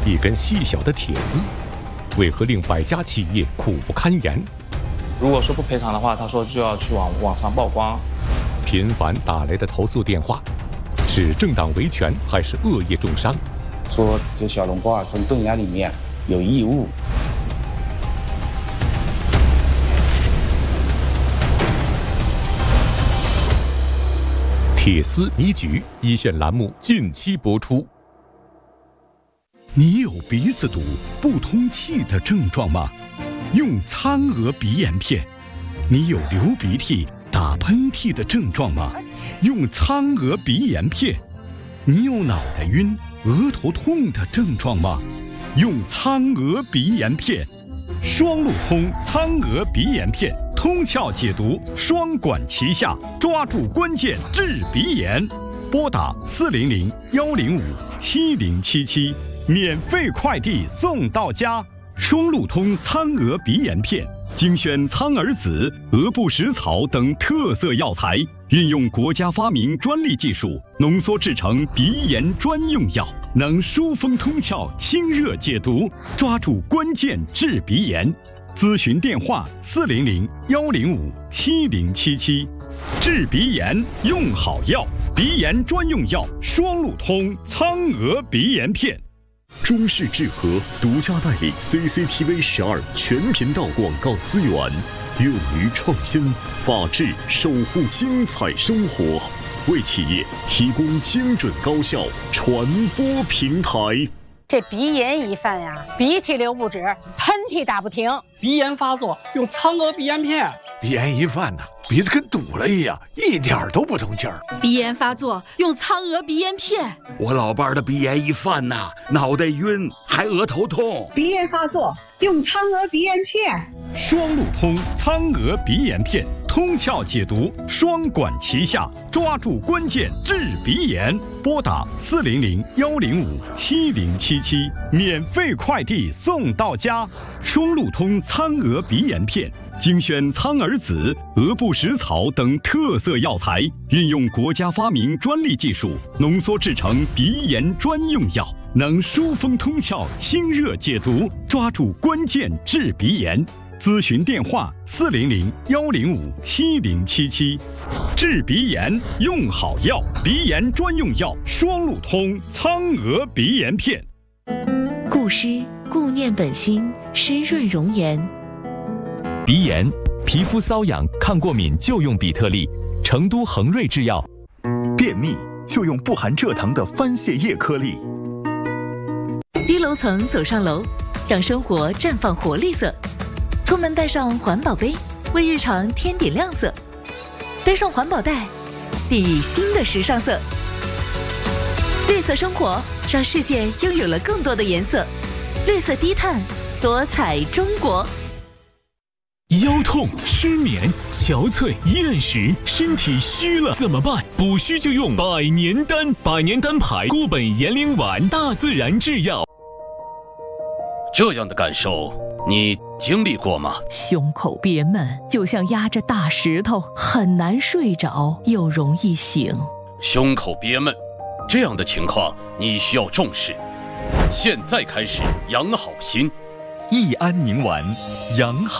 一根细小的铁丝，为何令百家企业苦不堪言？ 如果说不赔偿的话，他说就要去网上曝光。 频繁打来的投诉电话，是政党维权还是恶业重伤？ 说这小笼包从断崖里面有异物。 铁丝迷局一线栏目近期播出。 你有鼻子堵、不通气的症状吗？用苍娥鼻炎片。你有流鼻涕、打喷嚏的症状吗？用苍娥鼻炎片。你有脑袋晕、额头痛的症状吗？用苍娥鼻炎片。双路通苍娥鼻炎片，通窍解毒，双管齐下，抓住关键治鼻炎。拨打400-105-7077，免费快递送到家。双路通苍娥鼻炎片，精选苍耳子、鹅不食草等特色药材，运用国家发明专利技术，浓缩制成鼻炎专用药，能疏风通窍、清热解毒，抓住关键治鼻炎。咨询电话400-105-7077。治鼻炎用好药，鼻炎专用药双路通苍娥鼻炎片。 中视智和独家代理 CCTV12全频道广告资源，勇于创新，法治守护精彩生活，为企业提供精准高效传播平台。 这鼻炎一犯呀，鼻涕流不止，喷嚏打不停。 鼻炎发作用苍娥鼻炎片。 鼻炎一犯呢，鼻子跟堵了一样，一点都不通气儿。 鼻炎发作用苍娥鼻炎片。 我老伴儿的鼻炎一犯呐，脑袋晕，还额头痛。 鼻炎发作用苍娥鼻炎片。 双路通苍娥鼻炎片，通窍解毒，双管齐下，抓住关键治鼻炎。拨打400-105-7077，免费快递送到家。双路通苍娥鼻炎片，精选苍耳子、鹅不食草等特色药材，运用国家发明专利技术，浓缩制成鼻炎专用药，能疏风通窍、清热解毒，抓住关键治鼻炎。咨询电话400-105-7077。治鼻炎用好药，鼻炎专用药双路通苍娥鼻炎片。 固湿固念本心，湿润容颜。 鼻炎、皮肤瘙痒、抗过敏就用比特利，成都恒瑞制药。 便秘就用不含蔗糖的番泻叶颗粒。 低楼层走上楼，让生活绽放活力色。出门带上环保杯，为日常添点亮色。背上环保袋，递新的时尚色。绿色生活，让世界拥有了更多的颜色。绿色低碳，多彩中国。 腰痛、失眠、憔悴、厌食，身体虚了怎么办？补虚就用百年丹，百年丹牌固本延龄丸，大自然制药。 这样的感受你经历过吗？ 胸口憋闷，就像压着大石头，很难睡着，又容易醒。 胸口憋闷，这样的情况你需要重视。现在开始养好心， 益安宁丸养好。